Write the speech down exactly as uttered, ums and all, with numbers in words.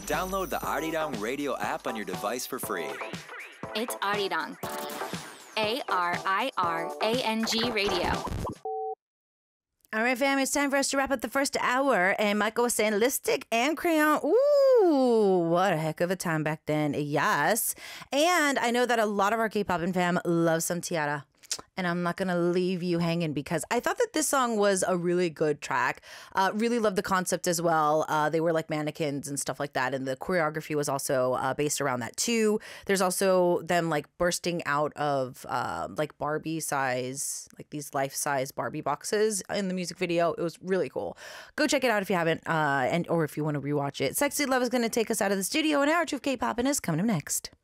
Download the Arirang Radio app on your device for free. It's Arirang. A R I R A N G Radio. All right, fam, it's time for us to wrap up the first hour. And Michael was saying lipstick and crayon. Ooh, what a heck of a time back then. Yes. And I know that a lot of our K-pop and fam love some Tiara. And I'm not going to leave you hanging because I thought that this song was a really good track. Uh, really loved the concept as well. Uh, they were like mannequins and stuff like that. And the choreography was also uh, based around that too. There's also them like bursting out of uh, like Barbie size, like these life-size Barbie boxes in the music video. It was really cool. Go check it out if you haven't uh, and or if you want to rewatch it. Sexy Love is going to take us out of the studio. An hour or two of K-pop and is coming up next.